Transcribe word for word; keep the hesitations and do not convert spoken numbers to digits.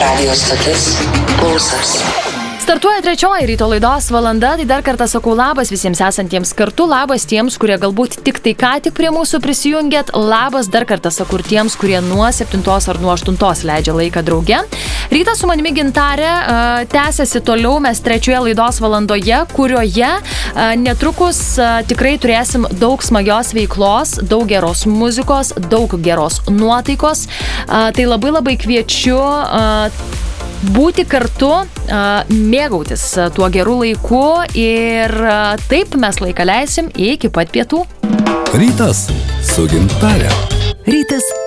Radio stotis Pulsas. Startuoja trečioji ryto laidos valanda, tai dar kartą sakau labas visiems esantiems kartu, labas tiems, kurie galbūt tik tai ką tik prie mūsų prisijungėt, labas dar kartą sakau ir tiems, kurie nuo septintos ar nuo aštuntos leidžia laiką drauge. Rytas su manimi Gintarė uh, tęsiasi toliau, mes trečioje laidos valandoje, kurioje uh, netrukus uh, tikrai turėsim daug smagios veiklos, daug geros muzikos, daug geros nuotaikos, uh, tai labai labai kviečiu uh, būti kartu, mėgautis tuo geru laiku ir taip mes laiką leisim iki pat pietų. Rytas su Gintarė. Rytas